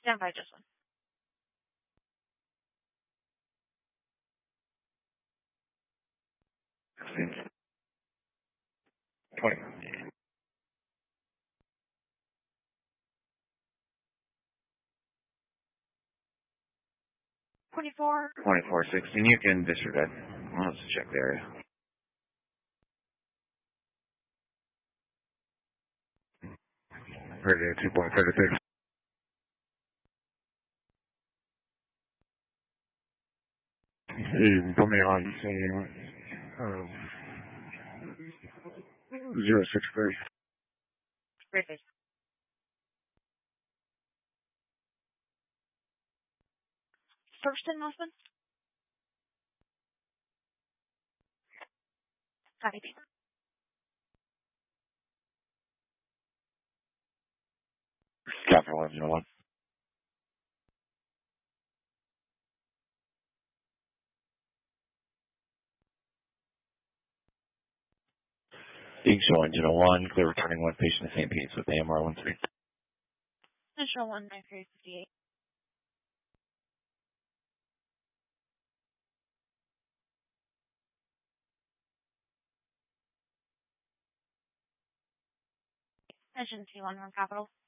Stand by just one. Seems 20. 24. 2416. You can disregard. Let's check the area. Radio 2.36. You can put me on, say, 063. Great face. First and last one? Copy. Capital 1101. Being show engine 01, clear returning one patient to St. Pete's with AMR 13. Initial 19358. Engine T1 from Capital.